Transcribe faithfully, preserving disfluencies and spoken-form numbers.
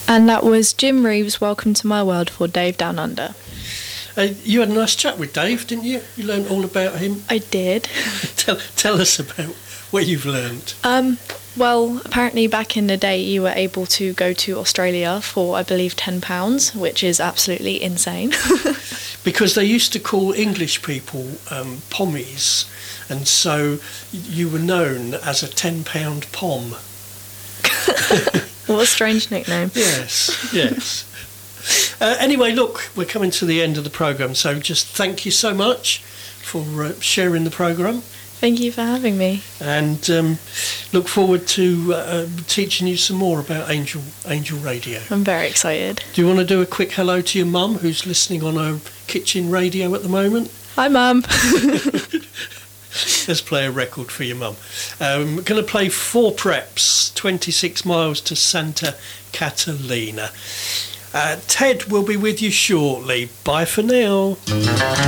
And that was Jim Reeves' Welcome to My World for Dave Down Under. Uh, you had a nice chat with Dave, didn't you? You learned all about him. I did. tell, tell us about what you've learned. Um, well, apparently back in the day you were able to go to Australia for, I believe, ten pounds, which is absolutely insane. Because they used to call English people um, pommies, and so you were known as a ten pound pom. What a strange nickname. Yes, yes. Uh, anyway, look, we're coming to the end of the programme, so just thank you so much for uh, sharing the programme. Thank you for having me. And um, look forward to uh, teaching you some more about Angel Angel Radio. I'm very excited. Do you want to do a quick hello to your mum who's listening on her kitchen radio at the moment? Hi, Mum. Let's play a record for your mum. Um, we're going to play Four Preps, twenty-six miles to Santa Catalina. Uh, Ted will be with you shortly. Bye for now.